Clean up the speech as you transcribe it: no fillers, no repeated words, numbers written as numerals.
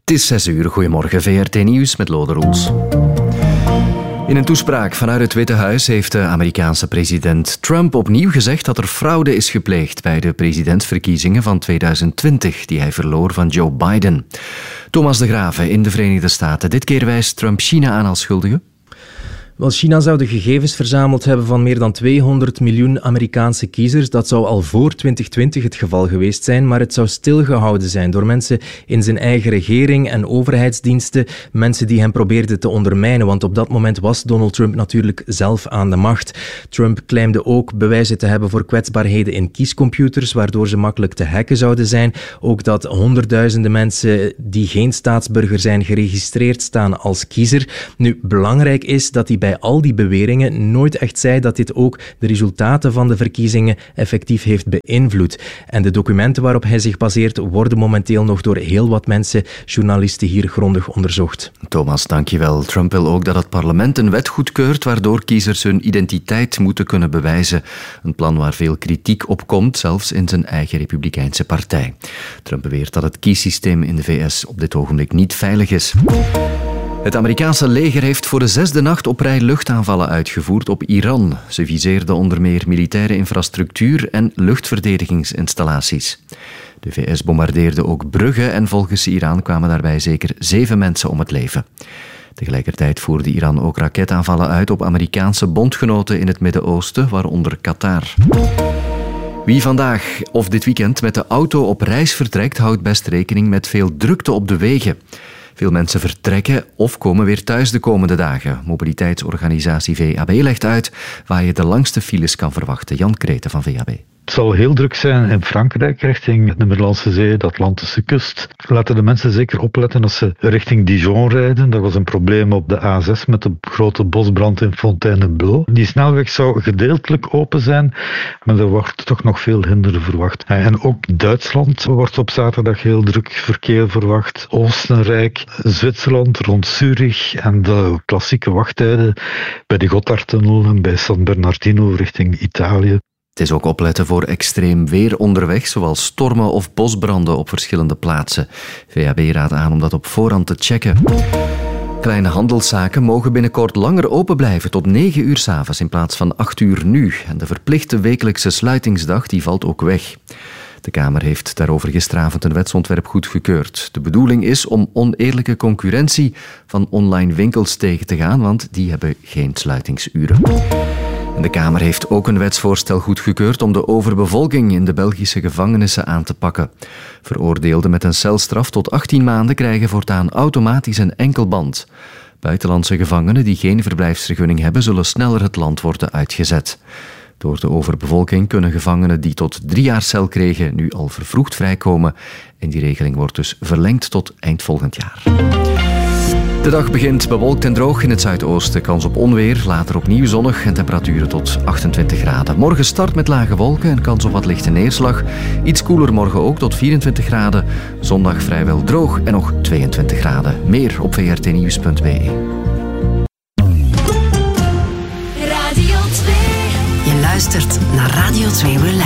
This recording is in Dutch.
Het is 6 uur. Goedemorgen, VRT Nieuws met Lode Roels. In een toespraak vanuit het Witte Huis heeft de Amerikaanse president Trump opnieuw gezegd dat er fraude is gepleegd bij de presidentsverkiezingen van 2020, die hij verloor van Joe Biden. Thomas de Graeve in de Verenigde Staten. Dit keer wijst Trump China aan als schuldige. Wel, China zou de gegevens verzameld hebben van meer dan 200 miljoen Amerikaanse kiezers. Dat zou al voor 2020 het geval geweest zijn, maar het zou stilgehouden zijn door mensen in zijn eigen regering en overheidsdiensten, mensen die hem probeerden te ondermijnen, want op dat moment was Donald Trump natuurlijk zelf aan de macht. Trump claimde ook bewijzen te hebben voor kwetsbaarheden in kiescomputers, waardoor ze makkelijk te hacken zouden zijn. Ook dat honderdduizenden mensen die geen staatsburger zijn geregistreerd staan als kiezer. Nu, belangrijk is dat hij bij al die beweringen nooit echt zei dat dit ook de resultaten van de verkiezingen effectief heeft beïnvloed. En de documenten waarop hij zich baseert worden momenteel nog door heel wat mensen, journalisten hier grondig onderzocht. Thomas, dankjewel. Trump wil ook dat het parlement een wet goedkeurt waardoor kiezers hun identiteit moeten kunnen bewijzen. Een plan waar veel kritiek op komt, zelfs in zijn eigen Republikeinse partij. Trump beweert dat het kiessysteem in de VS op dit ogenblik niet veilig is. Het Amerikaanse leger heeft voor de 6e nacht op rij luchtaanvallen uitgevoerd op Iran. Ze viseerden onder meer militaire infrastructuur en luchtverdedigingsinstallaties. De VS bombardeerde ook bruggen en volgens Iran kwamen daarbij zeker 7 mensen om het leven. Tegelijkertijd voerde Iran ook raketaanvallen uit op Amerikaanse bondgenoten in het Midden-Oosten, waaronder Qatar. Wie vandaag of dit weekend met de auto op reis vertrekt, houdt best rekening met veel drukte op de wegen. Veel mensen vertrekken of komen weer thuis de komende dagen. Mobiliteitsorganisatie VAB legt uit waar je de langste files kan verwachten. Jan Kreten van VAB. Het zal heel druk zijn in Frankrijk, richting de Middellandse Zee, de Atlantische kust. Laten de mensen zeker opletten als ze richting Dijon rijden. Dat was een probleem op de A6 met de grote bosbrand in Fontainebleau. Die snelweg zou gedeeltelijk open zijn, maar er wordt toch nog veel hinder verwacht. En ook Duitsland wordt op zaterdag heel druk verkeer verwacht. Oostenrijk, Zwitserland, rond Zurich en de klassieke wachttijden bij de Gotthardtunnel en bij San Bernardino richting Italië. Het is ook opletten voor extreem weer onderweg, zoals stormen of bosbranden op verschillende plaatsen. VAB raadt aan om dat op voorhand te checken. Kleine handelszaken mogen binnenkort langer open blijven, tot 9 uur 's avonds in plaats van 8 uur nu. En de verplichte wekelijkse sluitingsdag die valt ook weg. De Kamer heeft daarover gisteravond een wetsontwerp goedgekeurd. De bedoeling is om oneerlijke concurrentie van online winkels tegen te gaan, want die hebben geen sluitingsuren. En de Kamer heeft ook een wetsvoorstel goedgekeurd om de overbevolking in de Belgische gevangenissen aan te pakken. Veroordeelden met een celstraf tot 18 maanden krijgen voortaan automatisch een enkelband. Buitenlandse gevangenen die geen verblijfsvergunning hebben, zullen sneller het land worden uitgezet. Door de overbevolking kunnen gevangenen die tot 3 jaar cel kregen nu al vervroegd vrijkomen. En die regeling wordt dus verlengd tot eind volgend jaar. De dag begint bewolkt en droog in het zuidoosten. Kans op onweer, later opnieuw zonnig en temperaturen tot 28 graden. Morgen start met lage wolken en kans op wat lichte neerslag. Iets koeler morgen ook tot 24 graden. Zondag vrijwel droog en nog 22 graden. Meer op vrtnieuws.be. Radio 2. Je luistert naar Radio 2 Relax.